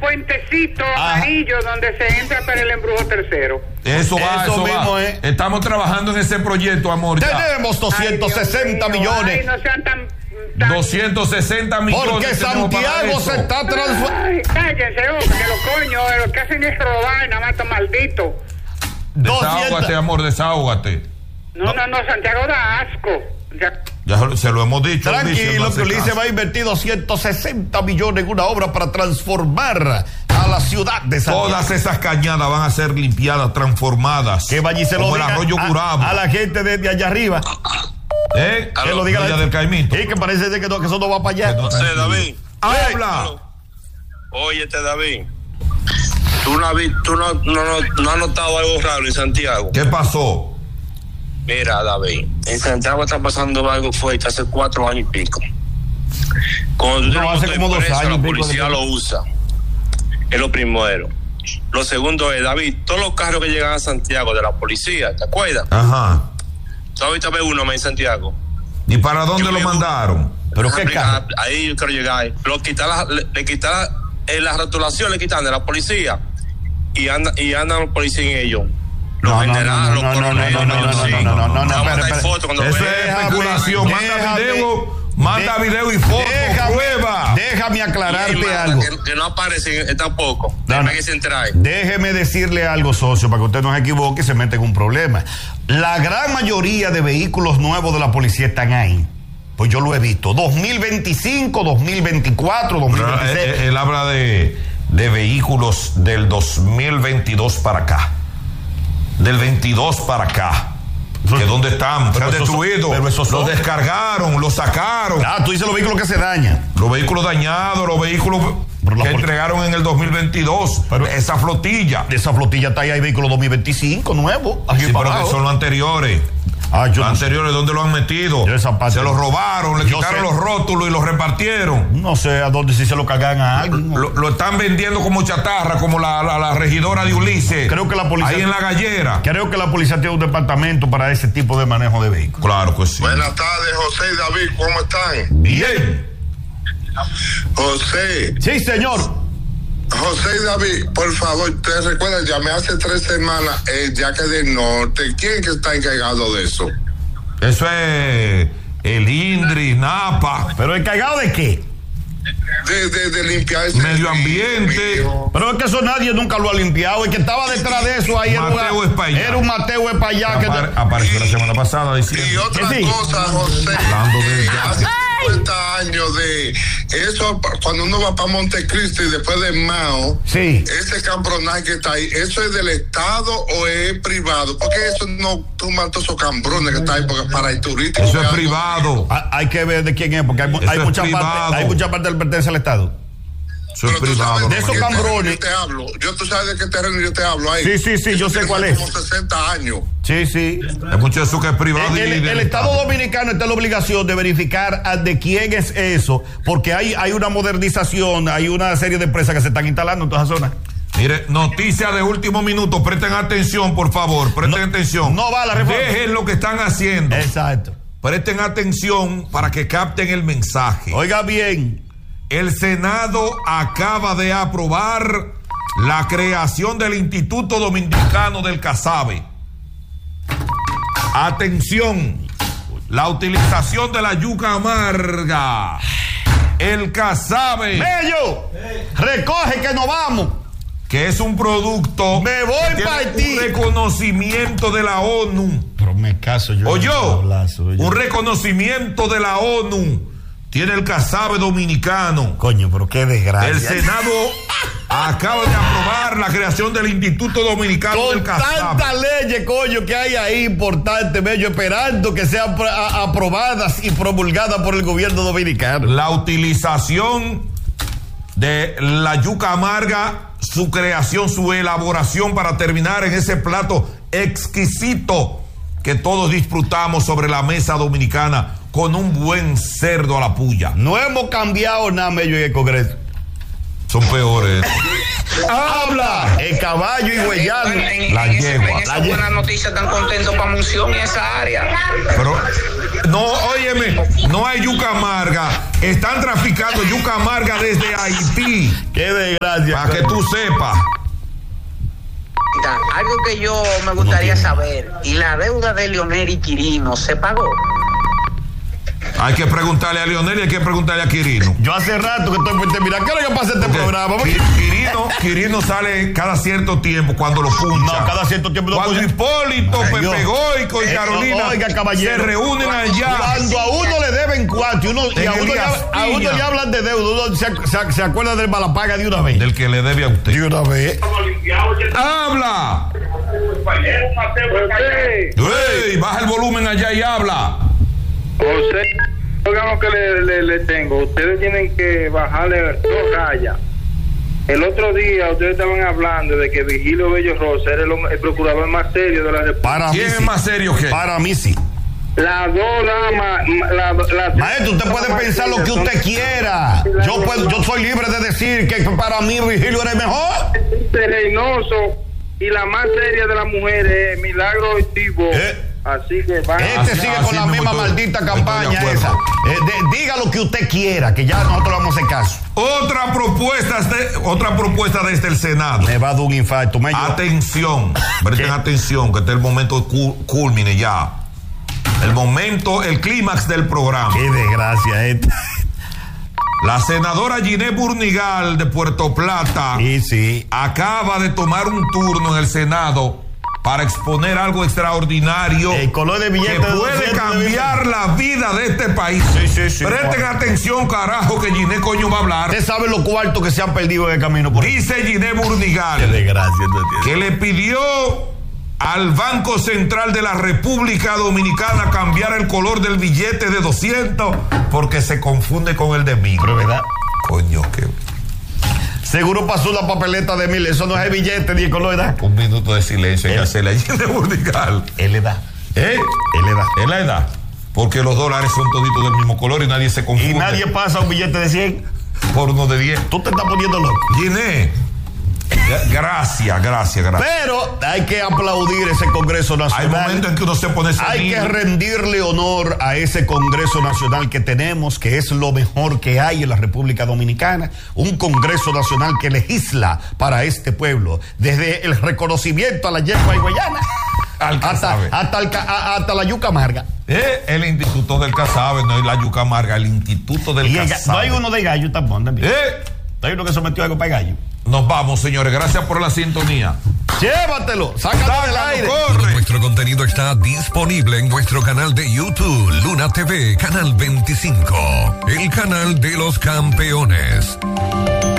puentecito amarillo donde se entra para el embrujo tercero. Eso mismo va. Estamos trabajando en ese proyecto, amor. Tenemos 260 millones. Ay, no sean tan 260 millones. Porque Santiago se está transformando. Cállense, hombre, que los coños, lo que hacen es robar, nada más, maldito. Desahógate, amor, desahógate. No, Santiago da asco. Ya se lo hemos dicho. Tranquilo, que Ulises va a invertir 260 millones en una obra para transformar a la ciudad de Santiago. Todas esas cañadas van a ser limpiadas, transformadas. Que vaya y se lo diga el arroyo Gurabo. A la gente de allá arriba. Que lo diga del Caimito. Y que parece que eso no va para allá. No sé, David. Habla. Óyete, David. ¿Tú no has notado algo raro en Santiago? ¿Qué pasó? Mira, David, en Santiago está pasando algo fuerte hace 4 años y pico. Cuando hace como 2 años. La policía lo usa. Es lo primero. Lo segundo es, David, todos los carros que llegan a Santiago de la policía, ¿te acuerdas? Ajá. ¿Tú ahorita ves uno en Santiago? ¿Y para dónde lo mandaron? ¿Pero qué carro? Ahí yo quiero llegar. Le quitan la rotulación, le quitan de la policía y andan los policías en ellos. No, eso es especulación. Manda video y foto, prueba. Déjame aclararte algo. Que no aparecen tampoco. Que se trae. Déjeme decirle algo, socio, para que usted no se equivoque y se mete en un problema. La gran mayoría de vehículos nuevos de la policía están ahí. Pues yo lo he visto. 2025, 2024, 2026. Él habla de vehículos del 2022 para acá. Del 22 para acá. ¿Que dónde están? Se han destruido. Los descargaron, los sacaron. Tú dices los vehículos que se dañan. Los vehículos dañados, los vehículos que entregaron en el 2022. Pero esa flotilla está ahí, hay vehículos 2025 nuevos. Sí, pero que son los anteriores. Los anteriores, ¿dónde lo han metido? Se los robaron, le quitaron los rótulos y los repartieron. No sé a dónde, si se lo cargan a alguien. Lo están vendiendo como chatarra, como la regidora de Ulises. Creo que la policía. Ahí en la gallera. Creo que la policía tiene un departamento para ese tipo de manejo de vehículos. Claro que sí. Buenas tardes, José y David, ¿cómo están? Bien. José. Sí, señor. José y David, por favor, ¿te recuerdan? Llamé hace 3 semanas ya que del norte. ¿Quién que está encargado de eso? Eso es el INDRI, NAPA. ¿Pero encargado de qué? De limpiar ese medio ambiente. Pero es que eso nadie nunca lo ha limpiado. El que estaba detrás de eso ahí era un Mateo Espaillá. Apareció la semana pasada diciendo. Y otra cosa, José. Hablando de hace 50 años de eso, cuando uno va para Montecristo y después de Mao, sí. Ese cambronaje que está ahí, ¿eso es del Estado o es privado? Porque eso no toman todos esos cambrones que está ahí para el turismo. Eso es privado. Hay que ver de quién es, porque hay mucha parte del pertenece al Estado. Eso es privado. De esos cambrones. Yo te hablo. Tú sabes de qué terreno yo te hablo ahí. Sí, yo sé cuál es. Como 60 años. Sí. Hay mucho de eso que es privado. El Estado Dominicano está en la obligación de verificar de quién es eso, porque hay una modernización, hay una serie de empresas que se están instalando en toda esa zona. Mire, noticia de último minuto, presten atención, por favor, presten atención. No va la reforma. Dejen lo que están haciendo. Exacto. Presten atención para que capten el mensaje. Oiga bien. El Senado acaba de aprobar la creación del Instituto Dominicano del Casabe. Atención, la utilización de la yuca amarga, el casabe. Bello, recoge que nos vamos. Que es un producto. Me voy para ti. Un reconocimiento de la ONU. Pero me caso yo. Un reconocimiento de la ONU. Tiene el casabe dominicano. Coño, pero qué desgracia. El Senado acaba de aprobar la creación del Instituto Dominicano del Casabe. Tantas leyes, coño, que hay ahí importantes, Bello, esperando que sean aprobadas y promulgadas por el gobierno dominicano. La utilización de la yuca amarga, su creación, su elaboración para terminar en ese plato exquisito que todos disfrutamos sobre la mesa dominicana con un buen cerdo a la puya. No hemos cambiado nada, Bello, en el Congreso. Son peores. ¡Habla! caballo y huellano. La yegua. En esa buena noticia están contentos para Munción y esa área. Pero, no, óyeme, no hay yuca amarga. Están traficando yuca amarga desde Haití. Qué desgracia. Para que tú sepas. Algo que yo me gustaría saber, ¿y la deuda de Leonel y Quirino se pagó? Hay que preguntarle a Leonel y hay que preguntarle a Quirino. Yo hace rato que estoy por terminar. ¿Qué es lo que pasa en este programa? Quirino sale cada cierto tiempo cuando lo puncha. No, cada cierto tiempo. Cuando Hipólito, Pepe Goico y Carolina se reúnen allá. Cuando a uno le deben cuarto y a uno le hablan de deuda, uno se acuerda del malapaga de una vez. Del que le debe a usted. De una vez. ¡Habla! ¡Ey! Baja el volumen allá y habla. José, oigan lo que le tengo. Ustedes tienen que bajarle 2 rayas. El otro día ustedes estaban hablando de que Virgilio Bello Rosa era el procurador más serio de la República. ¿Quién es más serio que? Para mí sí. Las dos damas. Maestro, usted puede pensar lo que usted quiera. Yo soy libre de decir que para mí Virgilio era el mejor. Reynoso y la más seria de las mujeres, Milagro Estivo. Así que va. Sigue con la misma maldita campaña esa. Diga lo que usted quiera, que ya nosotros vamos a hacer caso. Otra propuesta desde el Senado. Me va a dar un infarto. Atención, presten atención, que este es el momento culmine ya. El clímax del programa. Qué desgracia esta. La senadora Ginés Burnigal de Puerto Plata acaba de tomar un turno en el Senado para exponer algo extraordinario el color de billete que puede cambiar la vida de este país. Presten atención, carajo, que Ginés coño va a hablar. Usted sabe los cuartos que se han perdido en el camino. Dice Ginés Burnigal qué desgracia, que le pidió al Banco Central de la República Dominicana cambiar el color del billete de 200 porque se confunde con el de 1000. Pero ¿verdad? Coño, qué... Seguro pasó la papeleta de 1000. Eso no es el billete ni el color, ¿verdad? Un minuto de silencio y hacerle allí de Burnigal. Es la edad. Es la edad. Porque los dólares son toditos del mismo color y nadie se confunde. Y nadie pasa un billete de 100 por uno de 10. Tú te estás poniendo loco. Ginés, gracias. Pero hay que aplaudir ese Congreso Nacional. Hay momentos en que uno se pone senil. Hay que rendirle honor a ese Congreso Nacional que tenemos, que es lo mejor que hay en la República Dominicana. Un Congreso Nacional que legisla para este pueblo, desde el reconocimiento a la yegua hawaiana hasta la yuca amarga. El Instituto del Casabe, no es la yuca amarga, el Instituto del Casabe. No hay uno de gallo tampoco también. Hay uno que sometió algo para gallo. Nos vamos, señores. Gracias por la sintonía. Llévatelo, sácalo del aire. Todo nuestro contenido está disponible en nuestro canal de YouTube, Luna TV, Canal 25, el canal de los campeones.